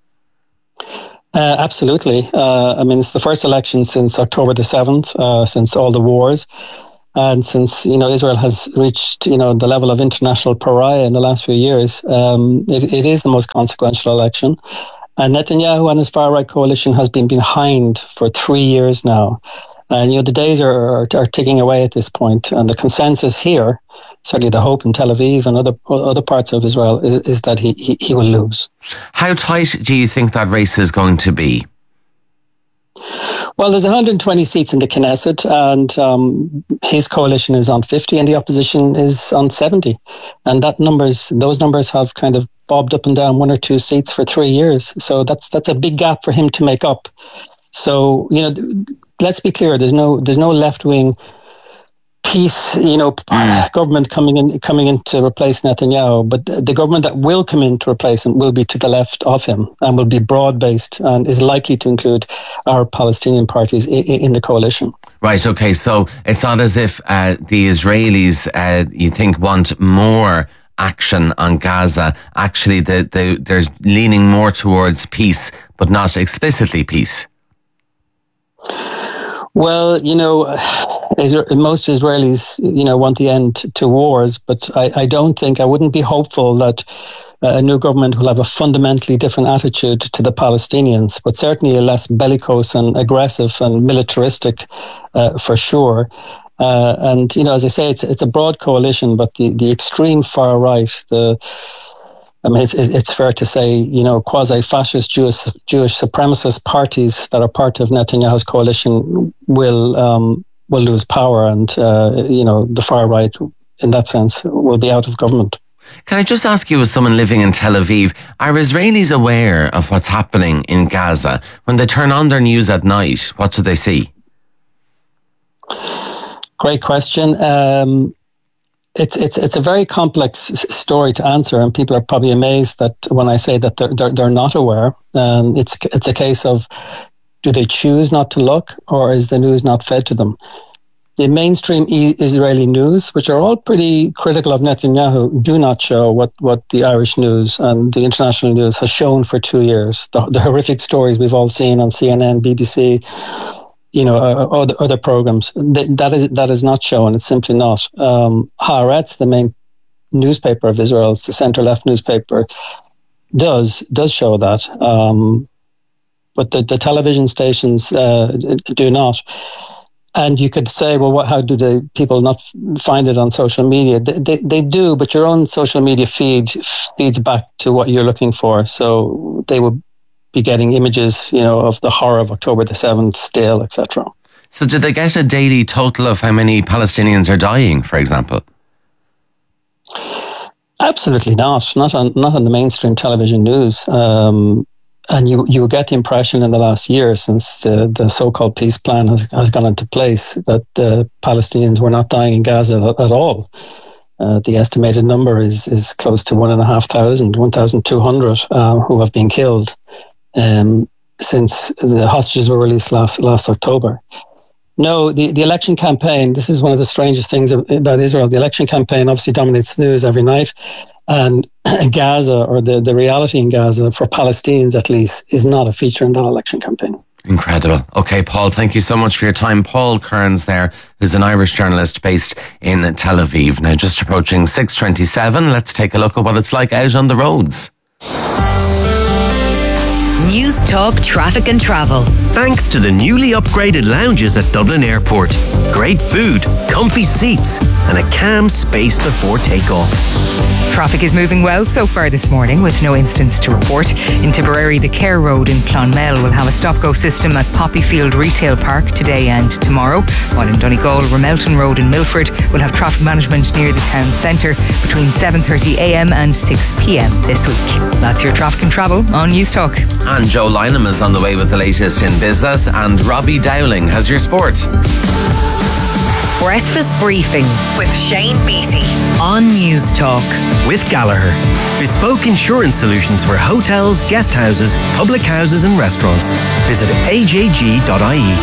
Absolutely. I mean, it's the first election since October the 7th, since all the wars. And since, Israel has reached, the level of international pariah in the last few years, it is the most consequential election. And Netanyahu and his far-right coalition has been behind for 3 years now. And, the days are ticking away at this point. And the consensus here, certainly the hope in Tel Aviv and other parts of Israel, is that he will lose. How tight do you think that race is going to be? Well, there's 120 seats in the Knesset, and his coalition is on 50 and the opposition is on 70. And those numbers have kind of bobbed up and down 1 or 2 seats for 3 years. So that's a big gap for him to make up. So, let's be clear, there's no left-wing peace, government coming in to replace Netanyahu, but the government that will come in to replace him will be to the left of him and will be broad-based and is likely to include our Palestinian parties in the coalition. Right, okay, so it's not as if the Israelis, you think, want more action on Gaza. Actually, they're leaning more towards peace, but not explicitly peace. Well, most Israelis, want the end to wars, but I wouldn't be hopeful that a new government will have a fundamentally different attitude to the Palestinians, but certainly a less bellicose and aggressive and militaristic, for sure. And, as I say, it's a broad coalition, but the extreme far right, it's fair to say, quasi-fascist Jewish supremacist parties that are part of Netanyahu's coalition will lose power, and the far right, in that sense, will be out of government. Can I just ask you, as someone living in Tel Aviv, are Israelis aware of what's happening in Gaza? When they turn on their news at night, what do they see? Great question. It's a very complex story to answer, and people are probably amazed that when I say that they're not aware. It's a case of, do they choose not to look, or is the news not fed to them? The mainstream Israeli news, which are all pretty critical of Netanyahu, do not show what the Irish news and the international news has shown for 2 years. The horrific stories we've all seen on CNN, BBC, other programs. That is not shown. It's simply not. Haaretz, the main newspaper of Israel, it's the center-left newspaper, does show that. But the television stations do not. And you could say, well, how do the people not find it on social media? They do, but your own social media feeds back to what you're looking for. So they would be getting images, of the horror of October the 7th still, etc. So do they get a daily total of how many Palestinians are dying, for example? Absolutely not. Not on the mainstream television news. And you get the impression in the last year, since the so-called peace plan has gone into place, that the Palestinians were not dying in Gaza at all. The estimated number is close to 1,200 who have been killed since the hostages were released last October. No, the election campaign, this is one of the strangest things about Israel. The election campaign obviously dominates the news every night. And Gaza, or the reality in Gaza, for Palestinians at least, is not a feature in that election campaign. Incredible. Okay, Paul, thank you so much for your time. Paul Kearns there, who's an Irish journalist based in Tel Aviv. Now, just approaching 6:27, let's take a look at what it's like out on the roads. News Talk Traffic and Travel. Thanks to the newly upgraded lounges at Dublin Airport. Great food, comfy seats, and a calm space before takeoff. Traffic is moving well so far this morning with no incidents to report. In Tipperary, the Care Road in Clonmel will have a stop-go system at Poppyfield Retail Park today and tomorrow, while in Donegal, Ramelton Road in Milford will have traffic management near the town centre between 7:30am and 6pm this week. That's your traffic and travel on News Talk. And Joe Lynham is on the way with the latest in business, and Robbie Dowling has your sport. Breakfast Briefing with Shane Beattie on News Talk. With Gallagher. Bespoke insurance solutions for hotels, guest houses, public houses and restaurants. Visit ajg.ie.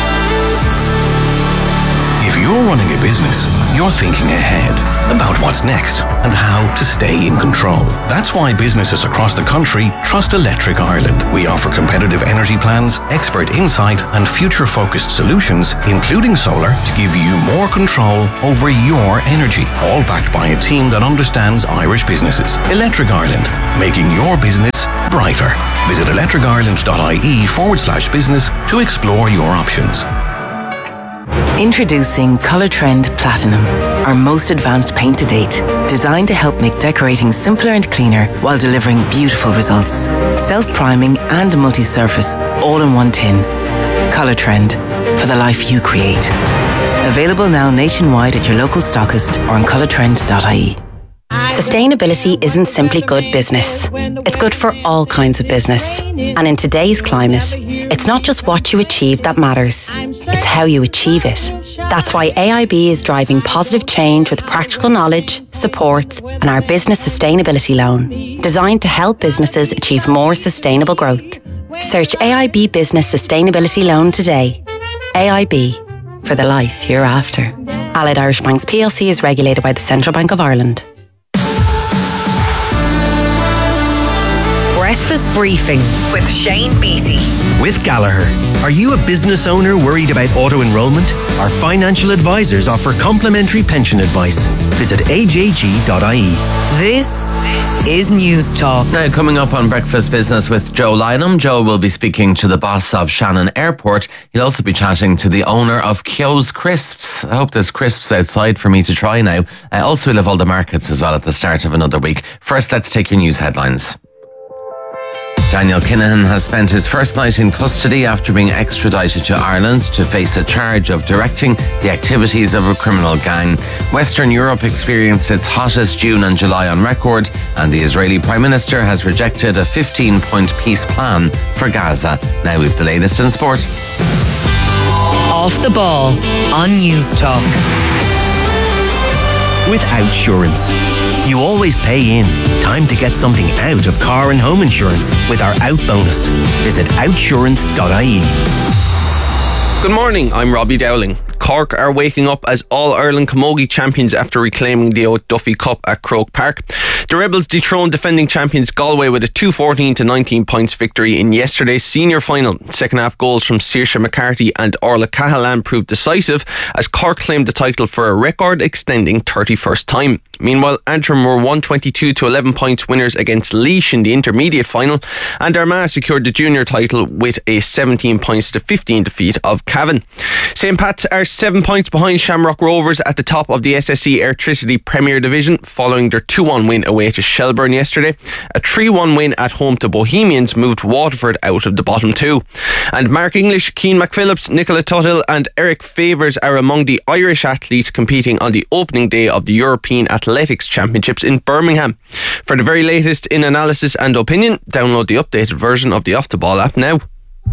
If you're running a business, you're thinking ahead about what's next and how to stay in control. That's why businesses across the country trust Electric Ireland. We offer competitive energy plans, expert insight and future-focused solutions, including solar, to give you more control over your energy, all backed by a team that understands Irish businesses. Electric Ireland, making your business brighter. Visit electricireland.ie/business to explore your options. Introducing Colour Trend Platinum, our most advanced paint to date, designed to help make decorating simpler and cleaner while delivering beautiful results. Self-priming and multi-surface, all in one tin. Colour Trend, for the life you create. Available now nationwide at your local stockist or on colourtrend.ie. Sustainability isn't simply good business. It's good for all kinds of business. And in today's climate, it's not just what you achieve that matters. It's how you achieve it. That's why AIB is driving positive change with practical knowledge, support, and our business sustainability loan, designed to help businesses achieve more sustainable growth. Search AIB Business Sustainability Loan today. AIB, for the life you're after. Allied Irish Banks plc is regulated by the Central Bank of Ireland. Breakfast Briefing with Shane Beattie. With Gallagher. Are you a business owner worried about auto-enrolment? Our financial advisors offer complimentary pension advice. Visit ajg.ie. This is News Talk. Now, coming up on Breakfast Business with Joe Lynham, Joe will be speaking to the boss of Shannon Airport. He'll also be chatting to the owner of Kyo's Crisps. I hope there's crisps outside for me to try now. Also, we'll have all the markets as well at the start of another week. First, let's take your news headlines. Daniel Kinahan has spent his first night in custody after being extradited to Ireland to face a charge of directing the activities of a criminal gang. Western Europe experienced its hottest June and July on record, and the Israeli Prime Minister has rejected a 15-point peace plan for Gaza. Now we've the latest in sport. Off the ball on News Talk. With Outsurance. You always pay in. Time to get something out of car and home insurance with our Out bonus. Visit outsurance.ie. Good morning, I'm Robbie Dowling. Cork are waking up as All-Ireland Camogie champions after reclaiming the O'Duffy Cup at Croke Park. The Rebels dethroned defending champions Galway with a 214-19 points victory in yesterday's senior final. Second half goals from Saoirse McCarthy and Orla Cahalan proved decisive as Cork claimed the title for a record-extending 31st time. Meanwhile, Antrim were 122-11 points winners against Laois in the intermediate final, and Armagh secured the junior title with a 17-15 defeat of Cavan. St. Pat's are 7 points behind Shamrock Rovers at the top of the SSE Airtricity Premier Division following their 2-1 win away to Shelburne yesterday. A 3-1 win at home to Bohemians moved Waterford out of the bottom two. And Mark English, Keane McPhillips, Nicola Tuthill and Eric Favours are among the Irish athletes competing on the opening day of the European Athletics Championships in Birmingham. For the very latest in analysis and opinion, download the updated version of the Off the Ball app now.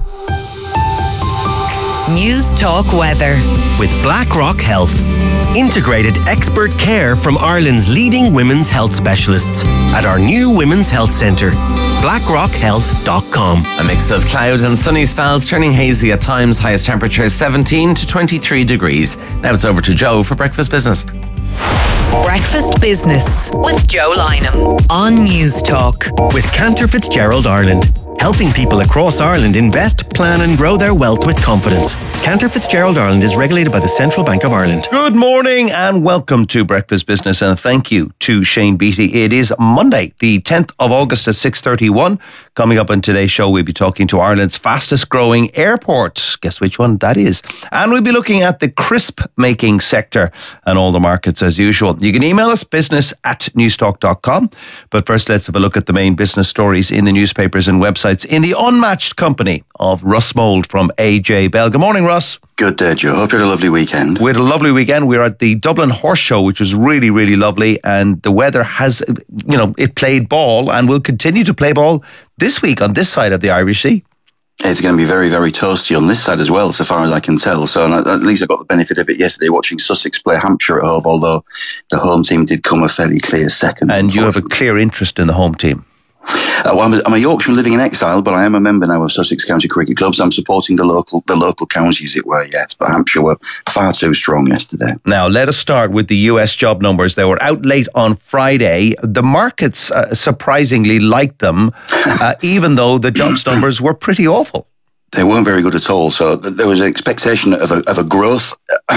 News Talk Weather. With BlackRock Health. Integrated expert care from Ireland's leading women's health specialists at our new Women's Health Centre. BlackRockHealth.com. A mix of cloud and sunny spells, turning hazy at times. Highest temperature 17 to 23 degrees. Now it's over to Joe for Breakfast Business. Breakfast Business with Joe Lynham on News Talk. With Cantor Fitzgerald Ireland. helping people across Ireland invest, plan and grow their wealth with confidence. Cantor Fitzgerald Ireland is regulated by the Central Bank of Ireland. Good morning and welcome to Breakfast Business, and thank you to Shane Beattie. It is Monday, the 10th of August at 6:31. Coming up on today's show, we'll be talking to Ireland's fastest growing airport. Guess which one that is? And we'll be looking at the crisp making sector and all the markets as usual. You can email us business@newstalk.com. But first, let's have a look at the main business stories in the newspapers and websites in the unmatched company of Russ Mould from AJ Bell. Good morning, Russ. Good day, Joe. Hope you had a lovely weekend. We had a lovely weekend. We were at the Dublin Horse Show, which was really, really lovely. And the weather has, it played ball and will continue to play ball this week on this side of the Irish Sea. It's going to be very, very toasty on this side as well, so far as I can tell. So at least I got the benefit of it yesterday watching Sussex play Hampshire at Hove, although the home team did come a fairly clear second. And you have a clear interest in the home team. Well, I'm a Yorkshireman living in exile, but I am a member now of Sussex County Cricket Club, so I'm supporting the local county, as it were, yes. But Hampshire were far too strong yesterday. Now, let us start with the US job numbers. They were out late on Friday. The markets surprisingly liked them, even though the jobs numbers were pretty awful. They weren't very good at all. So there was an expectation of a growth.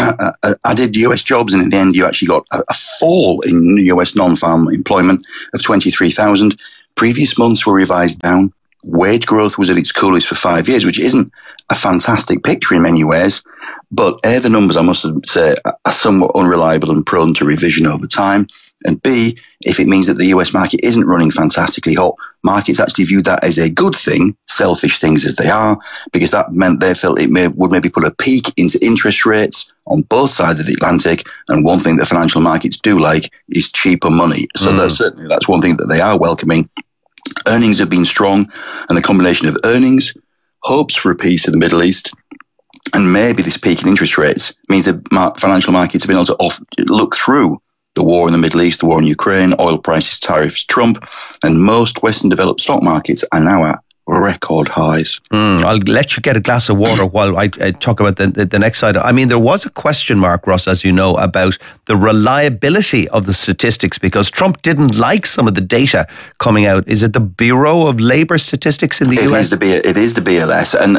I did US jobs, and in the end, you actually got a fall in US non-farm employment of 23,000. Previous months were revised down. Wage growth was at its coolest for 5 years, which isn't a fantastic picture in many ways. But A, the numbers, I must say, are somewhat unreliable and prone to revision over time. And B, if it means that the US market isn't running fantastically hot, markets actually viewed that as a good thing, selfish things as they are, because that meant they felt it would maybe put a peak into interest rates on both sides of the Atlantic. And one thing that financial markets do like is cheaper money. So that's one thing that they are welcoming. Earnings have been strong, and the combination of earnings, hopes for a peace in the Middle East, and maybe this peak in interest rates means that financial markets have been able to look through the war in the Middle East, the war in Ukraine, oil prices, tariffs, Trump, and most Western developed stock markets are now at record highs. I'll let you get a glass of water while I talk about the next side. I mean, there was a question mark, Ross, as you know, about the reliability of the statistics because Trump didn't like some of the data coming out. Is it the Bureau of Labor Statistics in the US? It is the BLS, and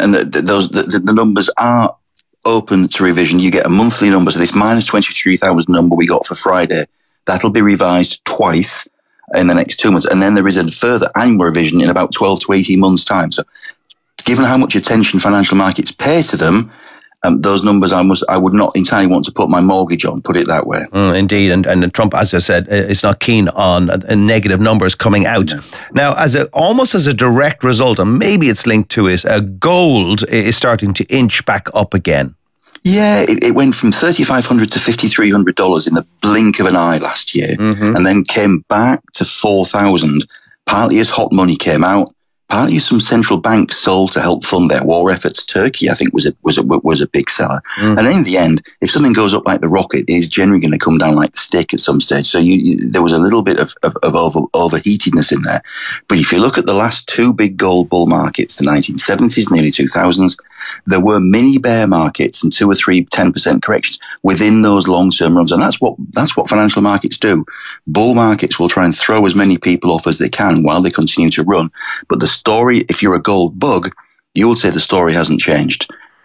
the numbers are open to revision. You get a monthly number, so this minus 23,000 number we got for Friday, that'll be revised twice in the next 2 months. And then there is a further annual revision in about 12 to 18 months' time. So given how much attention financial markets pay to them, those numbers I would not entirely want to put my mortgage on, put it that way. Indeed. And Trump, as I said, is not keen on negative numbers coming out. No. Now, almost as a direct result, and maybe it's linked to it, gold is starting to inch back up again. Yeah, it went from $3,500 to $5,300 in the blink of an eye last year, and then came back to $4,000. Partly as hot money came out, partly as some central banks sold to help fund their war efforts. Turkey, I think, was a big seller. And in the end, if something goes up like the rocket, it is generally going to come down like the stick at some stage. So there was a little bit of overheatedness in there. But if you look at the last two big gold bull markets, the 1970s and the early 2000s, there were mini bear markets and 2 or 3 10% corrections within those long-term runs. And that's what financial markets do. Bull markets will try and throw as many people off as they can while they continue to run. But the story, if you're a gold bug, you will say the story hasn't changed.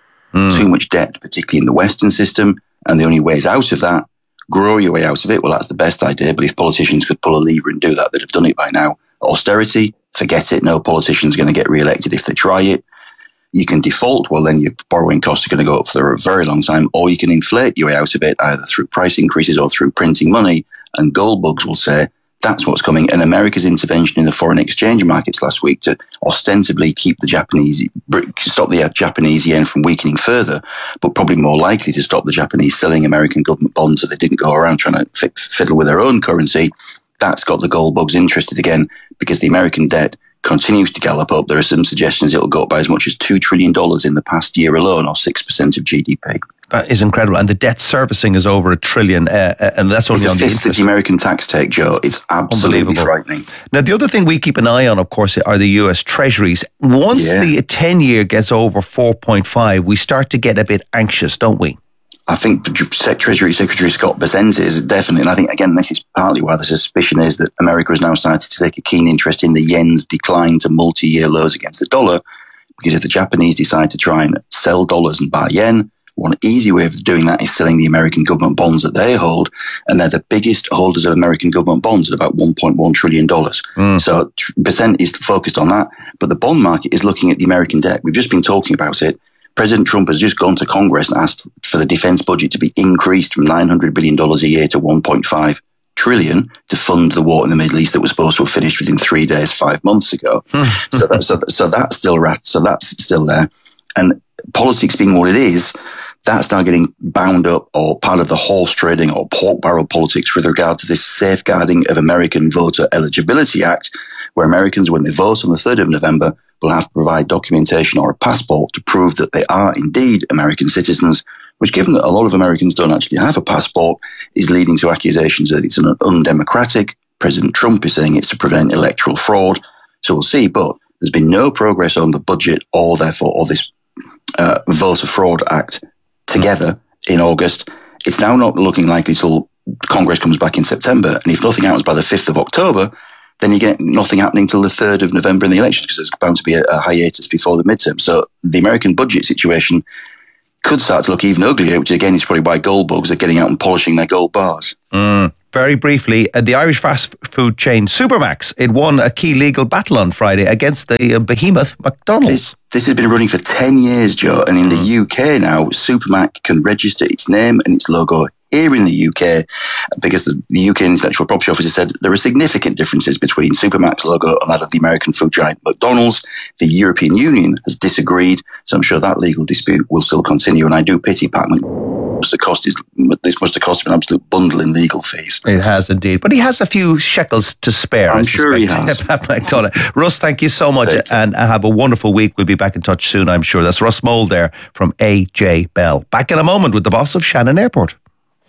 Too much debt, particularly in the Western system, and the only ways out of that, grow your way out of it. Well, that's the best idea, but if politicians could pull a lever and do that, they'd have done it by now. Austerity, forget it. No politician's going to get re-elected if they try it. You can default, well, then your borrowing costs are going to go up for a very long time, or you can inflate your way out of it, either through price increases or through printing money, and gold bugs will say, that's what's coming. And America's intervention in the foreign exchange markets last week to ostensibly stop the Japanese yen from weakening further, but probably more likely to stop the Japanese selling American government bonds so they didn't go around trying to fiddle with their own currency. That's got the gold bugs interested again because the American debt continues to gallop up. There are some suggestions it'll go up by as much as $2 trillion in the past year alone, or 6% of GDP. That is incredible. And the debt servicing is over $1 trillion. And that's only on the interest. It's a fifth of the American tax take, Joe. It's absolutely frightening. Now, the other thing we keep an eye on, of course, are the US Treasuries. Once the 10-year gets over 4.5, we start to get a bit anxious, don't we? I think Treasury Secretary Scott Bessent is definitely, and I think, again, this is partly why the suspicion is that America has now started to take a keen interest in the yen's decline to multi-year lows against the dollar, because if the Japanese decide to try and sell dollars and buy yen, one easy way of doing that is selling the American government bonds that they hold, and they're the biggest holders of American government bonds at about $1.1 trillion. So Bessent is focused on that, but the bond market is looking at the American debt. We've just been talking about it. President Trump has just gone to Congress and asked for the defense budget to be increased from $900 billion a year to $1.5 trillion to fund the war in the Middle East that was supposed to have finished within 3 days, 5 months ago. So that's still there. And politics being what it is, that's now getting bound up or part of the horse trading or pork barrel politics with regard to this Safeguarding of American Voter Eligibility Act, where Americans, when they vote on the 3rd of November, will have to provide documentation or a passport to prove that they are indeed American citizens, which, given that a lot of Americans don't actually have a passport, is leading to accusations that it's undemocratic. President Trump is saying it's to prevent electoral fraud. So we'll see, but there's been no progress on the budget or this Voter Fraud Act together in August. It's now not looking likely till Congress comes back in September, and if nothing happens by the 5th of October, then you get nothing happening till the 3rd of November in the elections, because there's bound to be a hiatus before the midterm. So the American budget situation could start to look even uglier, which again is probably why gold bugs are getting out and polishing their gold bars. Very briefly, the Irish fast food chain Supermax, it won a key legal battle on Friday against the behemoth McDonald's. This has been running for 10 years, Joe, and in the UK now, Supermax can register its name and its logo here in the UK, because the UK Intellectual Property Office said there are significant differences between Supermax logo and that of the American food giant McDonald's. The European Union has disagreed, so I'm sure that legal dispute will still continue, and I do pity Pat McDonald's. This must have cost him an absolute bundle in legal fees. It has indeed, but he has a few shekels to spare. I'm sure he has. Pat McDonald. Russ, thank you so much, and have a wonderful week. We'll be back in touch soon, I'm sure. That's Russ Mould there from AJ Bell. Back in a moment with the boss of Shannon Airport.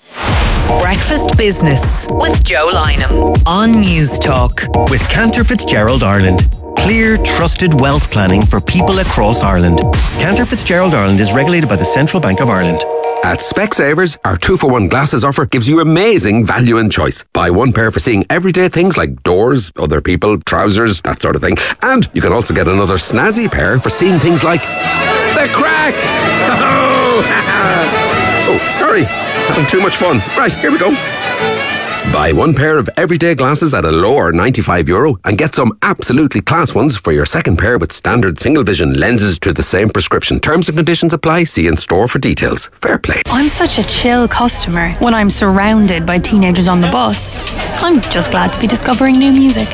Breakfast Business with Joe Lynham on News Talk. With Cantor Fitzgerald Ireland. Clear, trusted wealth planning for people across Ireland. Cantor Fitzgerald Ireland is regulated by the Central Bank of Ireland. At Specsavers, our 2-for-1 glasses offer gives you amazing value and choice. Buy one pair for seeing everyday things like doors, other people, trousers, that sort of thing. And you can also get another snazzy pair for seeing things like the crack. Oh, sorry. Having too much fun. Right, here we go. Buy one pair of everyday glasses at a lower €95 and get some absolutely class ones for your second pair with standard single vision lenses to the same prescription. Terms and conditions apply. See in store for details. Fair play. I'm such a chill customer when I'm surrounded by teenagers on the bus. I'm just glad to be discovering new music.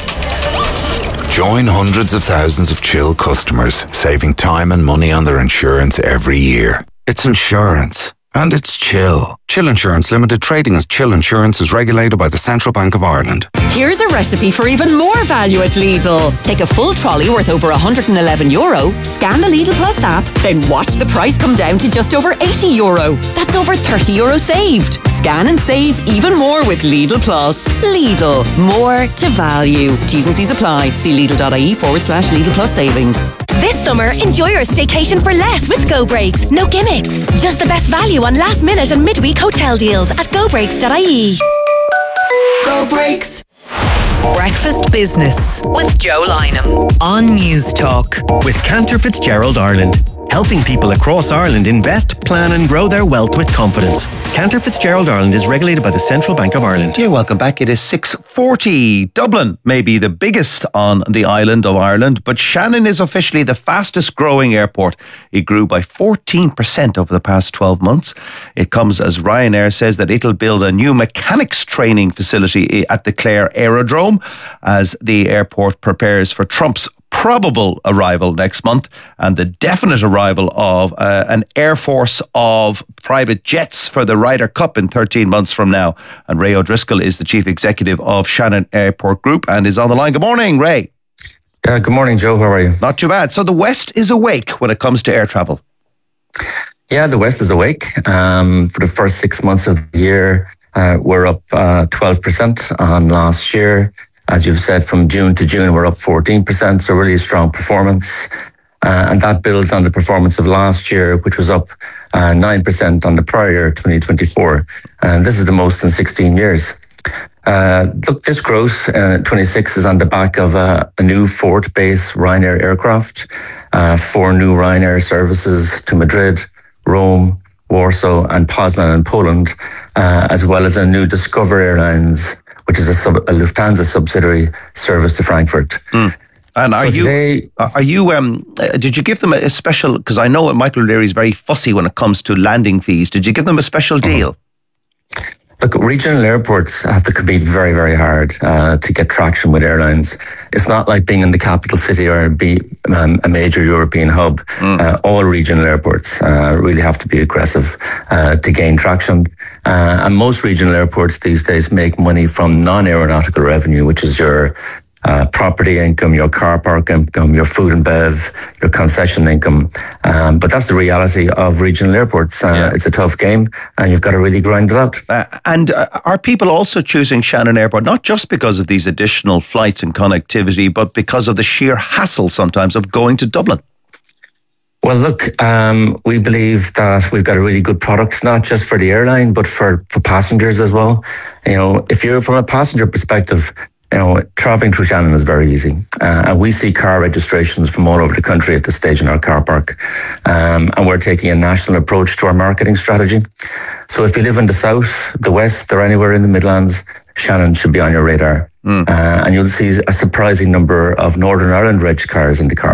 Join hundreds of thousands of chill customers, saving time and money on their insurance every year. It's insurance. And it's Chill. Chill Insurance Limited, trading as Chill Insurance, is regulated by the Central Bank of Ireland. Here's a recipe for even more value at Lidl. Take a full trolley worth over €111, scan the Lidl Plus app, then watch the price come down to just over €80. That's over €30 saved. Scan and save even more with Lidl Plus. Lidl, more to value. T's and C's apply. See Lidl.ie/Lidl Plus savings. This summer, enjoy your staycation for less with Go Breaks. No gimmicks. Just the best value on last minute and midweek hotel deals at gobreaks.ie. Go Breaks. Breakfast Business with Joe Lynham on News Talk. With Cantor Fitzgerald Ireland. Helping people across Ireland invest, plan and grow their wealth with confidence. Cantor Fitzgerald Ireland is regulated by the Central Bank of Ireland. Yeah, welcome back. It is 6:40. Dublin may be the biggest on the island of Ireland, but Shannon is officially the fastest growing airport. It grew by 14% over the past 12 months. It comes as Ryanair says that it'll build a new mechanics training facility at the Clare Aerodrome as the airport prepares for Trump's probable arrival next month and the definite arrival of an air force of private jets for the Ryder Cup in 13 months from now. And Ray O'Driscoll is the chief executive of Shannon Airport Group and is on the line. Good morning, Ray. Good morning, Joe. How are you? Not too bad. So the West is awake when it comes to air travel. Yeah, the West is awake. For the first 6 months of the year, we're up 12% on last year. As you've said, from June to June, we're up 14%, so really a strong performance. And that builds on the performance of last year, which was up 9% on the prior year, 2024. And this is the most in 16 years. Look, this growth, 26, is on the back of a new Fort-based Ryanair aircraft, 4 new Ryanair services to Madrid, Rome, Warsaw and Poznan in Poland, as well as a new Discover Airlines, which is a Lufthansa subsidiary, service to Frankfurt. And did you give them a special, because I know Michael O'Leary is very fussy when it comes to landing fees. Did you give them a special deal? Look, regional airports have to compete very, very hard to get traction with airlines. It's not like being in the capital city or a major European hub. All regional airports really have to be aggressive to gain traction. And most regional airports these days make money from non-aeronautical revenue, which is your property income, your car park income, your food and bev, your concession income. But that's the reality of regional airports. It's a tough game and you've got to really grind it out. And are people also choosing Shannon Airport, not just because of these additional flights and connectivity, but because of the sheer hassle sometimes of going to Dublin? Well, look, we believe that we've got a really good product, not just for the airline, but for passengers as well. You know, if you're from a passenger perspective, you know, traveling through Shannon is very easy. And we see car registrations from all over the country at this stage in our car park. And we're taking a national approach to our marketing strategy. So if you live in the south, the west, or anywhere in the Midlands, Shannon should be on your radar. And you'll see a surprising number of Northern Ireland reg cars in the car